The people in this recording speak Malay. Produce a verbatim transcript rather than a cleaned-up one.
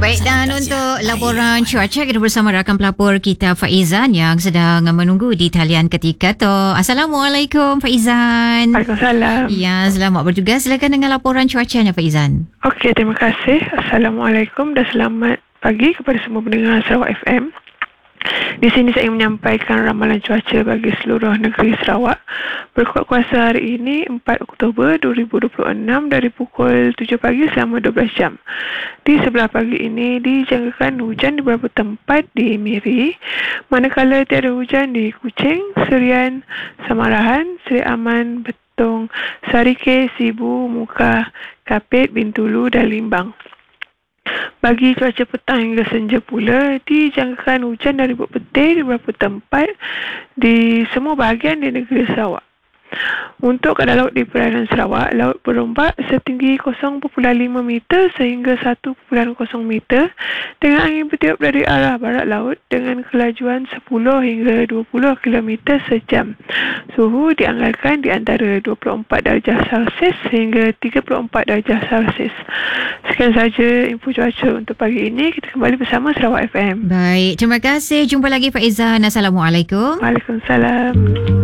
Baik, dan untuk laporan cuaca kita bersama rakan pelapor kita Faizan yang sedang menunggu di talian ketika tu. Assalamualaikum Faizan. Waalaikumsalam. Ya, selamat bertugas. Silakan dengan laporan cuacanya Faizan. Okey, terima kasih. Assalamualaikum dan selamat pagi kepada semua pendengar Sarawak F M. Di sini saya ingin menyampaikan ramalan cuaca bagi seluruh negeri Sarawak. Berkuat kuasa hari ini empat Oktober dua ribu dua puluh enam dari pukul tujuh pagi selama dua belas jam. Di sebelah pagi ini dijangkakan hujan di beberapa tempat di Miri, manakala tiada hujan di Kuching, Serian, Samarahan, Seri Aman, Betong, Sarike, Sibu, Muka, Kapit, Bintulu dan Limbang. Bagi cuaca petang hingga senja pula, dijangkakan hujan dari bukit petir di beberapa tempat di semua bahagian di negeri Sarawak. Untuk keadaan laut di perairan Sarawak, laut berombak setinggi kosong perpuluhan lima meter sehingga satu perpuluhan kosong meter dengan angin bertiup dari arah barat laut dengan kelajuan sepuluh hingga dua puluh kilometer sejam. Suhu dianggarkan di antara dua puluh empat darjah Celsius hingga tiga puluh empat darjah Celsius. Sekian saja info cuaca untuk pagi ini. Kita kembali bersama Sarawak F M. Baik, terima kasih. Jumpa lagi Faizan. Assalamualaikum. Waalaikumsalam.